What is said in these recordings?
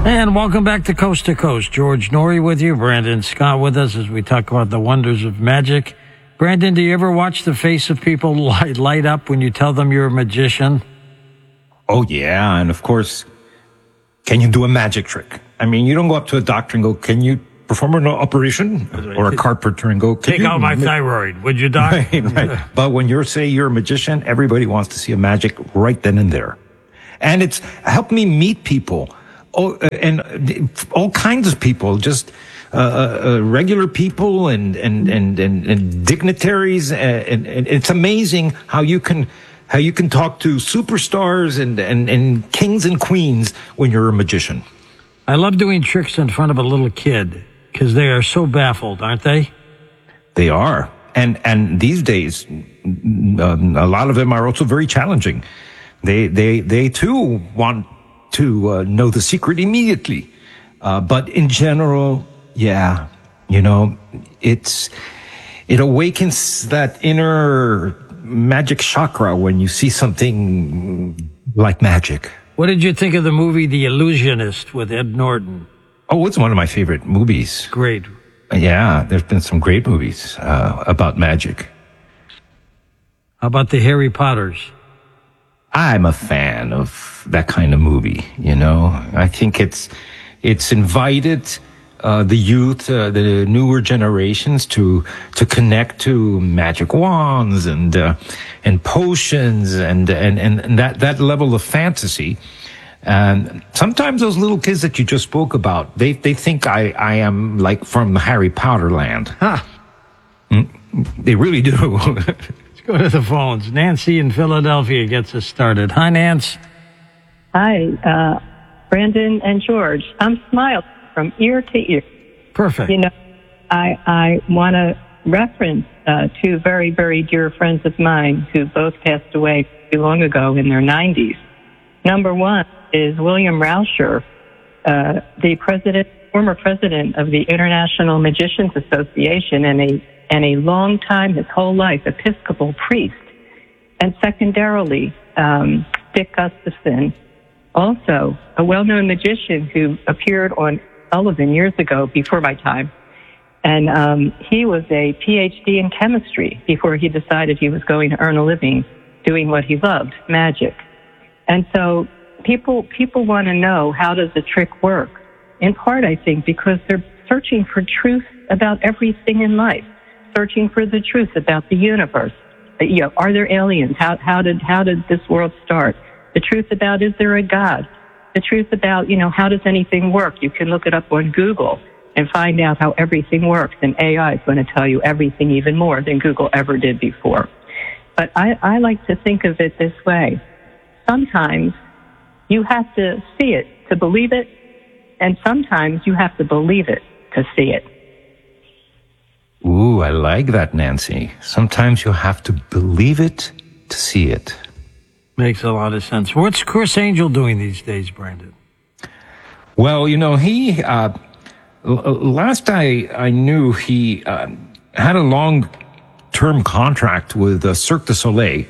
And welcome back to Coast to Coast. George Noory with you, Brandon Scott with us as we talk about the wonders of magic. Brandon, do you ever watch the face of people light up when you tell them you're a magician? Oh, yeah. And of course, can you do a magic trick? I mean, you don't go up to a doctor and go, can you perform an operation? Or a carpenter and go, take out my thyroid, would you, doc? Right. But when you're a magician, everybody wants to see a magic right then and there. And it's helped me meet people. And all kinds of people, just regular people and dignitaries, and it's amazing how you can talk to superstars and kings and queens when you're a magician. I love doing tricks in front of a little kid because they are so baffled, aren't they? They are, and these days, a lot of them are also very challenging. They too want to know the secret immediately. But in general, yeah, it awakens that inner magic chakra when you see something like magic. What did you think of the movie The Illusionist with Ed Norton? Oh, it's one of my favorite movies. Great. Yeah, there's been some great movies about magic. How about the Harry Potters? I'm a fan of that kind of movie, I think it's invited the youth, the newer generations to connect to magic wands and potions and that level of fantasy. And sometimes those little kids that you just spoke about, they think I am like from Harry Potter land. Huh. They really do. Go to the phones. Nancy in Philadelphia gets us started. Hi, Nance. Hi, Brandon and George. I'm smiling from ear to ear. Perfect. I want to reference two very, very dear friends of mine who both passed away too long ago in their 90s. Number one is William Rauscher, the former president of the International Magicians Association and a long time, his whole life, Episcopal priest. And secondarily, Dick Gustafson, also a well-known magician who appeared on Sullivan years ago, before my time. And he was a PhD in chemistry before he decided he was going to earn a living doing what he loved, magic. And so people want to know, how does the trick work? In part, I think, because they're searching for truth about everything in life. Searching for the truth about the universe. Are there aliens? How did this world start? The truth about, is there a God? The truth about, how does anything work? You can look it up on Google and find out how everything works. And AI is going to tell you everything even more than Google ever did before. But I like to think of it this way. Sometimes you have to see it to believe it, and sometimes you have to believe it to see it. Ooh, I like that, Nancy. Sometimes you have to believe it to see it. Makes a lot of sense. What's Chris Angel doing these days, Brandon? Well, he, last I knew, he had a long-term contract with Cirque du Soleil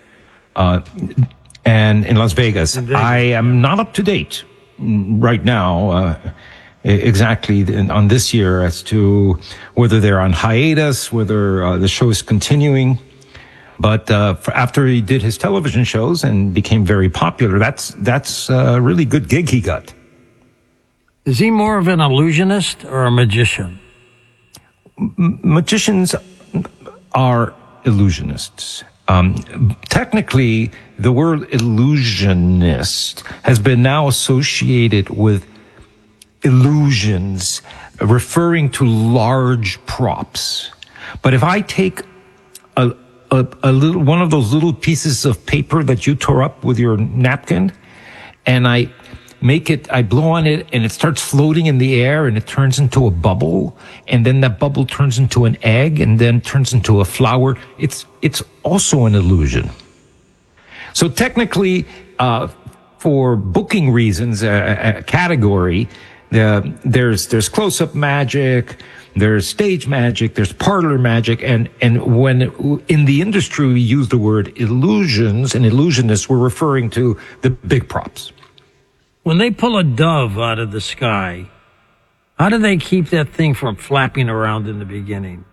and in Las Vegas. I am not up to date right now. Exactly on this year as to whether they're on hiatus, whether the show is continuing. But after he did his television shows and became very popular, that's a really good gig he got. Is he more of an illusionist or a magician? Magicians are illusionists. Technically, the word illusionist has been now associated with illusions, referring to large props. But if I take a little one of those little pieces of paper that you tore up with your napkin, and I blow on it, and it starts floating in the air, and it turns into a bubble, and then that bubble turns into an egg, and then turns into a flower. It's also an illusion. So technically, for booking reasons, a category. There's close-up magic, there's stage magic, there's parlor magic, and when in the industry we use the word illusions and illusionists, we're referring to the big props. When they pull a dove out of the sky, how do they keep that thing from flapping around in the beginning?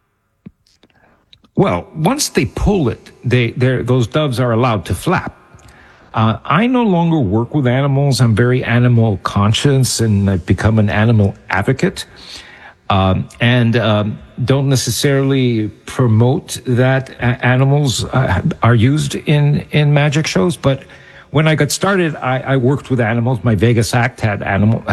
Well, once they pull it, those doves are allowed to flap. I no longer work with animals. I'm very animal conscious, and I've become an animal advocate. And don't necessarily promote that animals are used in magic shows. But when I got started, I worked with animals. My Vegas act had